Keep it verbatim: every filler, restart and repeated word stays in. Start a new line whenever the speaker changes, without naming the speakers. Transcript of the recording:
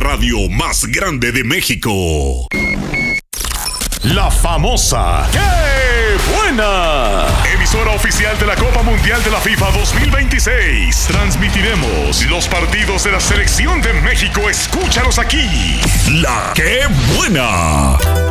radio más grande de México.
La famosa ¡Qué buena! Emisora oficial de la Copa Mundial de la FIFA dos mil veintiséis. Transmitiremos los partidos de la Selección de México. Escúchalos aquí.
La ¡Qué buena!